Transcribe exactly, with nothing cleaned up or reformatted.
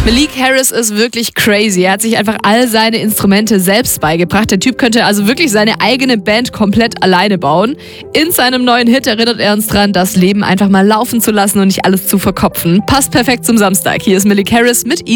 Malik Harris ist wirklich crazy. Er hat sich einfach all seine Instrumente selbst beigebracht. Der Typ könnte also wirklich seine eigene Band komplett alleine bauen. In seinem neuen Hit erinnert er uns dran, das Leben einfach mal laufen zu lassen und nicht alles zu verkopfen. Passt perfekt zum Samstag. Hier ist Malik Harris mit